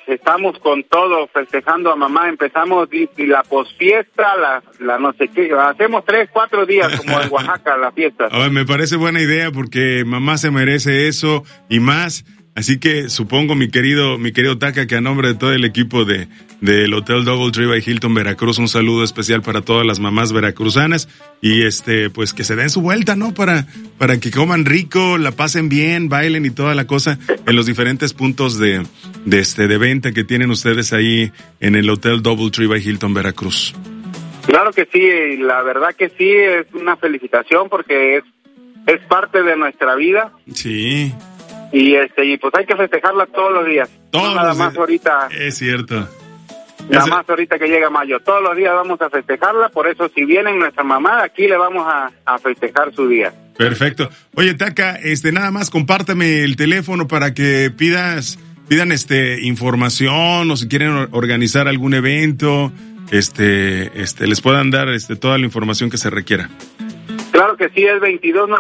estamos con todo, festejando a mamá. Empezamos la posfiesta, la no sé qué. Hacemos 3-4 días como en Oaxaca la fiesta. Ay, me parece buena idea porque mamá se merece eso y más. Así que supongo, mi querido Taka, que a nombre de todo el equipo del Hotel DoubleTree by Hilton Veracruz, un saludo especial para todas las mamás veracruzanas y pues que se den su vuelta, ¿no? Para que coman rico, la pasen bien, bailen y toda la cosa en los diferentes puntos de venta que tienen ustedes ahí en el Hotel DoubleTree by Hilton Veracruz. Claro que sí, la verdad que sí, es una felicitación porque es parte de nuestra vida. Sí. Y pues hay que festejarla todos los días. Todos nada más días. Ahorita. Es cierto. Nada más ahorita que llega mayo. Todos los días vamos a festejarla, por eso si vienen nuestra mamá, aquí le vamos a festejar su día. Perfecto. Oye, Taka, nada más compártame el teléfono para que pidan información o si quieren organizar algún evento, les puedan dar toda la información que se requiera. Claro que sí, es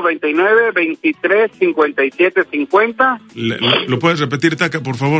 2299-235750. ¿Lo puedes repetir, Taka, por favor?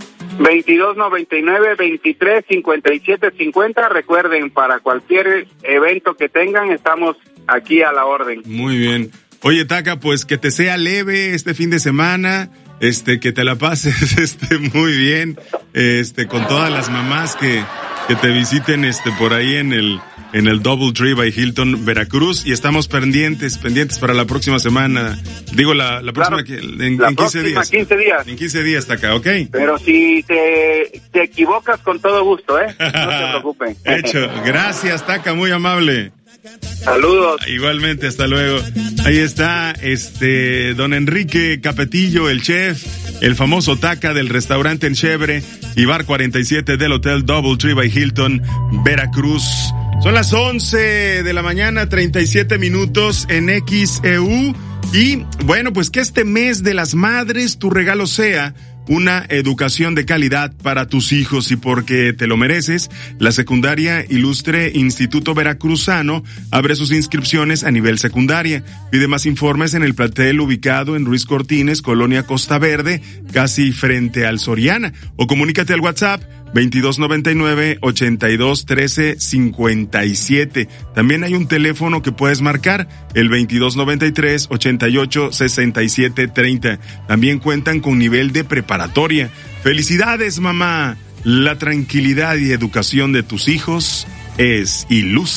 2299-235750. Recuerden, para cualquier evento que tengan, estamos aquí a la orden. Muy bien. Oye, Taka, pues que te sea leve este fin de semana, que te la pases muy bien, con todas las mamás que te visiten por ahí en el DoubleTree by Hilton Veracruz, y estamos pendientes para la próxima semana. Digo, la próxima, claro, en 15 días. 15 días. En 15 días, Taka, ¿ok? Pero si te equivocas, con todo gusto, no se preocupen. Hecho. Gracias, Taka, muy amable. Saludos. Igualmente, hasta luego. Ahí está, don Enrique Capetillo, el chef, el famoso Taka del restaurante El Chebre y Bar 47 del Hotel DoubleTree by Hilton Veracruz. Son las 11 de la mañana, 37 minutos en XEU. Y bueno, pues que este mes de las madres tu regalo sea una educación de calidad para tus hijos, y porque te lo mereces, la Secundaria Ilustre Instituto Veracruzano abre sus inscripciones a nivel secundaria. Pide más informes en el plantel ubicado en Ruiz Cortines, Colonia Costa Verde, casi frente al Soriana, o comunícate al WhatsApp 2299-8213-57. También hay un teléfono que puedes marcar, el 2293-886730. También cuentan con nivel de preparatoria. ¡Felicidades, mamá! La tranquilidad y educación de tus hijos es ilustre.